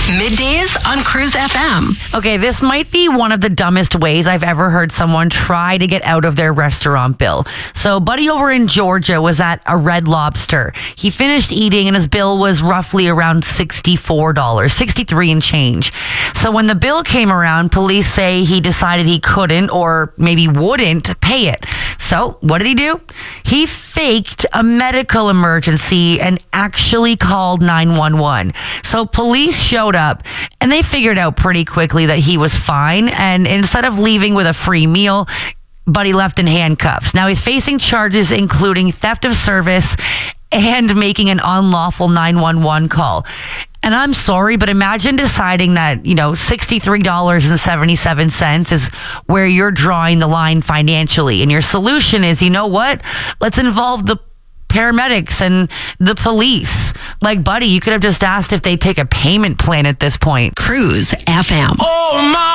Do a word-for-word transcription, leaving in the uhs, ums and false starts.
Middays on Cruise F M. Okay, this might be one of the dumbest ways I've ever heard someone try to get out of their restaurant bill. So, Buddy over in Georgia was at a Red Lobster. He finished eating and his bill was roughly around sixty-four dollars, sixty-three and change. So, when the bill came around, police say he decided he couldn't or maybe wouldn't pay it. So, what did he do? He faked a medical emergency and actually called nine one one. So, police showed up and they figured out pretty quickly that he was fine, and instead of leaving with a free meal, Buddy left in handcuffs. Now he's facing charges including theft of service and making an unlawful nine one one call. And I'm sorry, but imagine deciding that, you know, sixty-three dollars and seventy-seven cents is where you're drawing the line financially, and your solution is, you know what, let's involve the paramedics and the police. Like, Buddy, you could have just asked if they take a payment plan at this point. Cruise F M. Oh my